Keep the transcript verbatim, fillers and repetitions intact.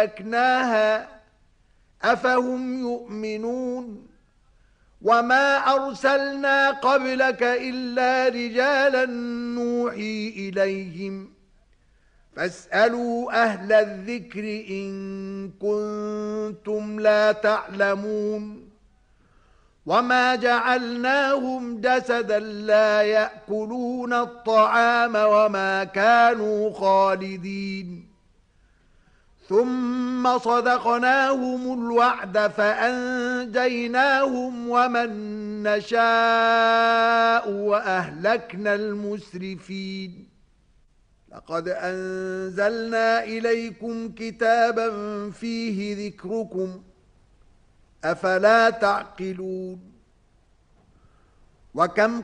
أهلكناها أفهم يؤمنون وما أرسلنا قبلك إلا رجالا نوحي إليهم فاسألوا أهل الذكر إن كنتم لا تعلمون وما جعلناهم جسدا لا يأكلون الطعام وما كانوا خالدين ثم صدقناهم الوعد فأنجيناهم ومن نشاء وأهلكنا المسرفين لقد أنزلنا إليكم كتابا فيه ذكركم أفلا تعقلون وكم